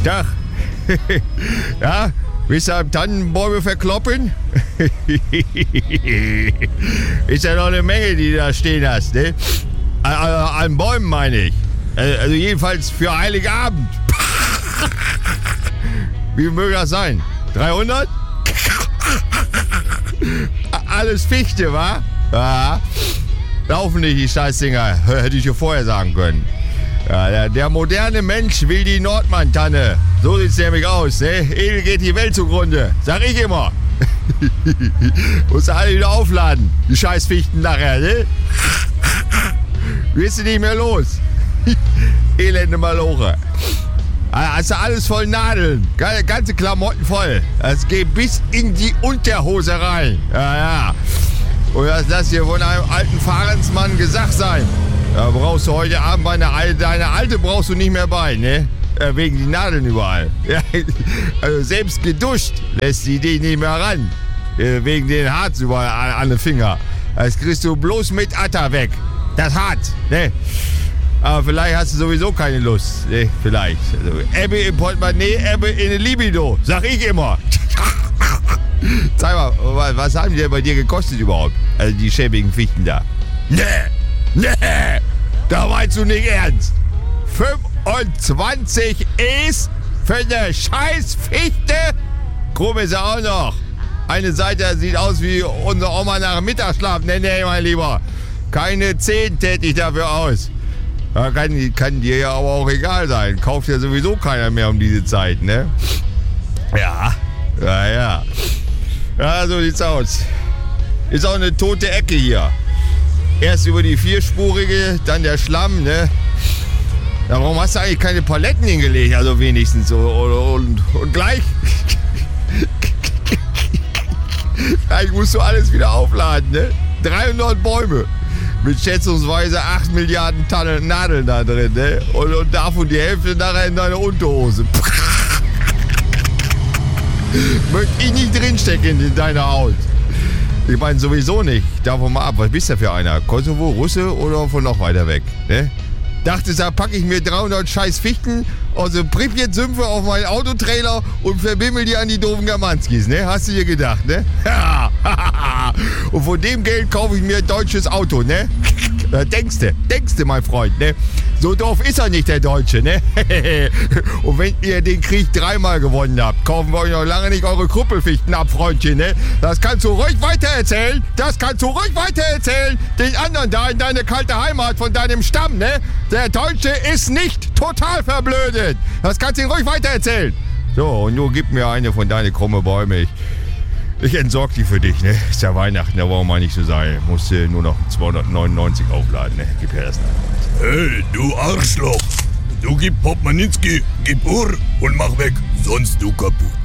Tag. Ja, willst du Tannenbäume verkloppen? Ist ja noch eine Menge, die du da stehen hast, ne? An Bäumen meine ich. Also jedenfalls für Heiligabend. Wie möge das sein? 300? Alles Fichte, wa? Ja. Laufen nicht die Scheißdinger. Hätte ich dir vorher sagen können. Ja, der moderne Mensch will die Nordmann-Tanne. So sieht's nämlich aus, ne? Edel geht die Welt zugrunde. Sag ich immer. Musst du alle wieder aufladen. Die Scheißfichten nachher, ne? Wirst du nicht mehr los. Elende Maloche. Hast du alles voll Nadeln. Ganze Klamotten voll. Das geht bis in die Unterhose rein. Ja. Und das lass dir von einem alten Fahrensmann gesagt sein. Da brauchst du heute Abend deine Alte brauchst du nicht mehr bei, ne? Wegen die Nadeln überall. Ja, also selbst geduscht lässt sie dich nicht mehr ran. Wegen den Harz überall an den Finger. Das kriegst du bloß mit Atta weg. Das Harz, ne? Aber vielleicht hast du sowieso keine Lust, ne? Vielleicht. Also, Ebbe im Portemonnaie, Ebbe in der Libido. Sag ich immer. Sag mal, was haben die denn bei dir gekostet überhaupt? Also die schäbigen Fichten da. Nee, da meinst du nicht ernst. 25 E's für eine Scheißfichte? Krumm ist er auch noch. Eine Seite sieht aus wie unsere Oma nach dem Mittagsschlaf. Nee, mein Lieber. Keine 10 täte ich dafür aus. Ja, kann dir ja aber auch egal sein. Kauft ja sowieso keiner mehr um diese Zeit, ne? Ja. Ja, so sieht's aus. Ist auch eine tote Ecke hier. Erst über die 4-spurige, dann der Schlamm, ne? Ja, warum hast du eigentlich keine Paletten hingelegt? Also wenigstens so. Und gleich. Gleich musst du alles wieder aufladen, ne? 300 Bäume. Mit schätzungsweise 8 Milliarden Tonnen Nadeln da drin, ne? Und davon die Hälfte nachher in deine Unterhose. Möchte ich nicht drinstecken in deiner Haut. Ich meine sowieso nicht. Davon mal ab. Was bist du für einer? Kosovo, Russe oder von noch weiter weg? Ne? Dachtest, da packe ich mir 300 scheiß Fichten aus dem Pripyat-Sümpfe auf meinen Autotrailer und verbimmel die an die doofen Germanskis, ne? Hast du dir gedacht, ne? Und von dem Geld kaufe ich mir ein deutsches Auto, ne? Denkst du, mein Freund, ne? So doof ist er nicht, der Deutsche, ne? Und wenn ihr den Krieg 3-mal gewonnen habt, kaufen wir euch noch lange nicht eure Krüppelfichten ab, Freundchen, ne? Das kannst du ruhig weitererzählen. Den anderen da in deine kalte Heimat von deinem Stamm, ne? Der Deutsche ist nicht total verblödet. Das kannst du ihm ruhig weitererzählen. So, und nun gib mir eine von deinen krummen Bäume. Ich entsorg die für dich, ne? Ist ja Weihnachten, da wollen wir nicht so sein. Musst du nur noch 299 aufladen, ne? Gib her das noch. Hey, du Arschloch! Du gib Popmaninski, gib Uhr und mach weg, sonst du kaputt.